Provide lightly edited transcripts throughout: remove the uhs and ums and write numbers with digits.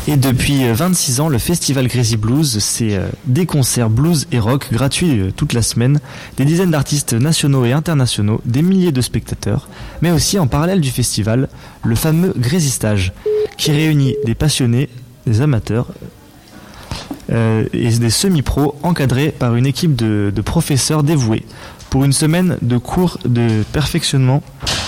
Et depuis 26 ans, le festival Crazy Blues, c'est des concerts blues et rock gratuits toute la semaine, des dizaines d'artistes nationaux et internationaux, des milliers de spectateurs, mais aussi en parallèle du festival, le fameux Crazy Stage, qui réunit des passionnés, des amateurs et des semi-pros encadrés par une équipe de professeurs dévoués pour une semaine de cours de perfectionnement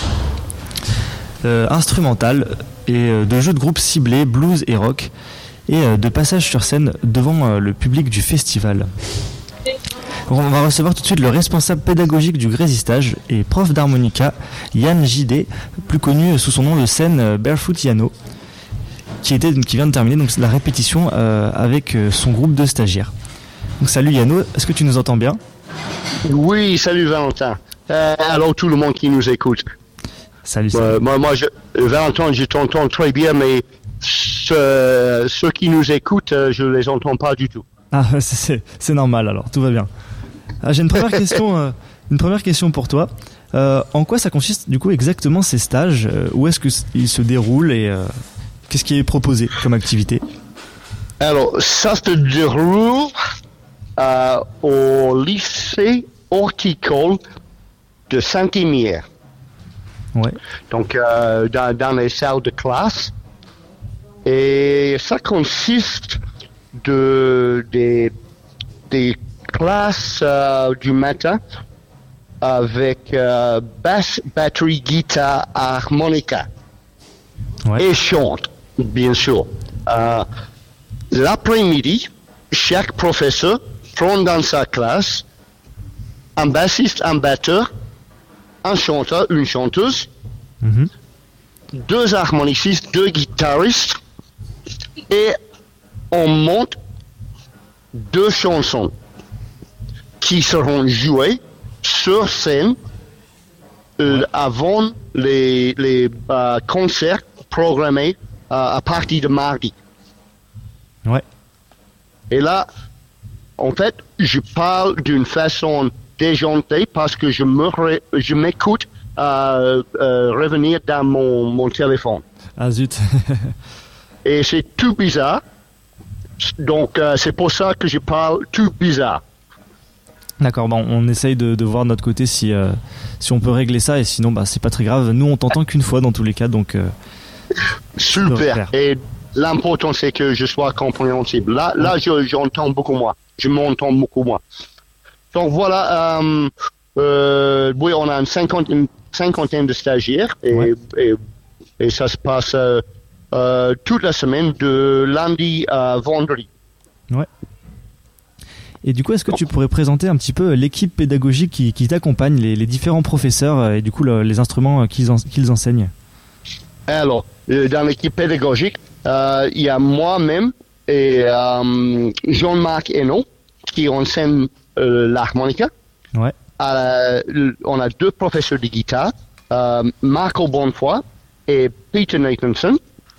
instrumental et de jeux de groupe ciblés blues et rock et de passage sur scène devant le public du festival. On va recevoir tout de suite le responsable pédagogique du Crazy Stage et prof d'harmonica Yann J.D., plus connu sous son nom de scène Barefoot Yano, qui vient de terminer donc la répétition avec son groupe de stagiaires. Donc salut Yano, est-ce que tu nous entends bien? Oui, salut Valentin. Alors tout le monde qui nous écoute. Salut. Valentin, je t'entends très bien, mais ceux qui nous écoutent, je les entends pas du tout. Ah, c'est normal alors, tout va bien. J'ai une première question pour toi. En quoi ça consiste du coup exactement ces stages? Où est-ce qu'ils se déroulent et qu'est-ce qui est proposé comme activité? Alors, ça se déroule au lycée horticole de Saint-Imier. Ouais. Donc, dans les salles de classe. Et ça consiste des classes du matin avec basse, batterie, guitare, harmonica. Ouais. Et chante, bien sûr. L'après-midi, chaque professeur prend dans sa classe un bassiste, un batteur, un chanteur, une chanteuse, deux harmonicistes, deux guitaristes, et on monte deux chansons qui seront jouées sur scène avant les concerts programmés à partir de mardi. Ouais. Et là, en fait, je parle d'une façon déjantée parce que je m'écoute revenir dans mon téléphone. Ah zut. Et c'est tout bizarre. Donc, c'est pour ça que je parle tout bizarre. D'accord, bon, on essaye de voir de notre côté si on peut régler ça, et sinon c'est pas très grave. Nous on t'entend qu'une fois dans tous les cas, donc super. Et l'important c'est que je sois compréhensible. Là j'entends beaucoup moins. Je m'entends beaucoup moins. Donc voilà, oui, on a une cinquantaine de stagiaires et ça se passe toute la semaine de lundi à vendredi. Ouais. Et du coup, est-ce que tu pourrais présenter un petit peu l'équipe pédagogique qui t'accompagne, les différents professeurs et du coup les instruments qu'ils enseignent? Alors, dans l'équipe pédagogique, il y a moi-même et Jean-Marc Hainaut qui enseigne l'harmonica. Ouais. On a deux professeurs de guitare, Marco Bonnefoy et Peter Nathanson.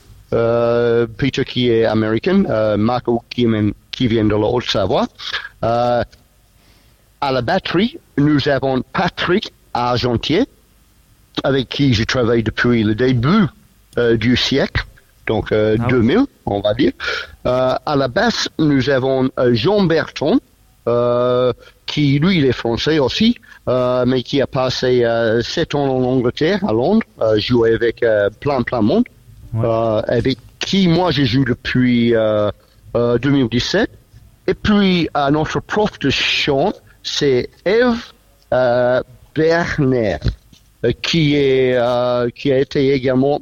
Peter qui est américain, Marco qui vient de la Haute-Savoie. À la batterie, nous avons Patrick Argentier, avec qui je travaille depuis le début du siècle, donc 2000, on va dire. À la basse, nous avons Jean Berton, qui lui, il est français aussi, mais qui a passé 7 ans en Angleterre, à Londres, joué avec plein de monde, avec qui moi je joue depuis 2017. Et puis notre prof de chant, c'est Eve Berner, qui a été également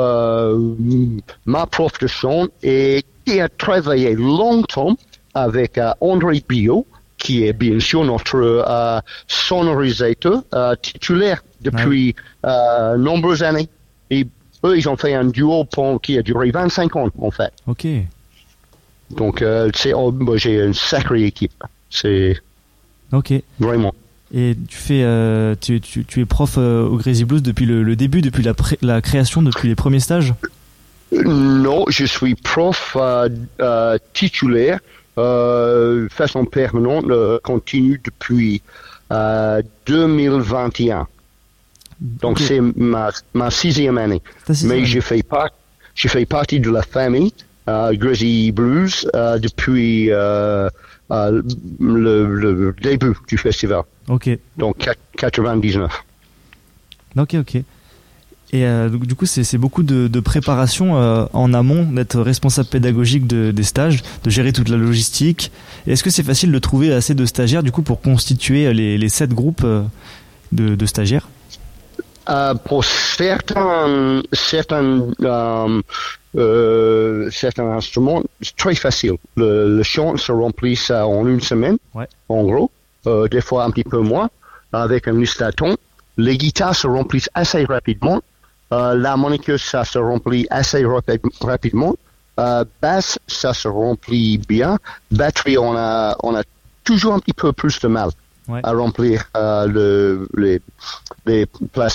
ma prof de chant et qui a travaillé longtemps avec André Biot, qui est bien sûr notre sonorisateur titulaire depuis nombreuses années. Et eux, ils ont fait un duo qui a duré 25 ans, en fait. Ok. Donc, j'ai une sacrée équipe. C'est... Ok. Vraiment. Et tu es prof au Crazy Blues depuis le début, depuis la création, depuis les premiers stages? Non, je suis prof titulaire, façon permanente, continue depuis 2021. Donc c'est ma 6e année. Mais je fais partie de la famille Grizzly Blues depuis le début du festival. Ok. Donc 99. Ok. Et donc, du coup, c'est beaucoup de préparation en amont, d'être responsable pédagogique des stages, de gérer toute la logistique. Et est-ce que c'est facile de trouver assez de stagiaires du coup pour constituer les 7 groupes de stagiaires? Pour certains instruments, c'est très facile. Le chant se remplit ça en une semaine, Ouais. en gros, des fois un petit peu moins, avec un lustaton. Les guitares se remplissent assez rapidement. L'harmonica, ça se remplit assez rapidement. Basse, ça se remplit bien. Batterie, on a toujours un petit peu plus de mal Ouais. à remplir les places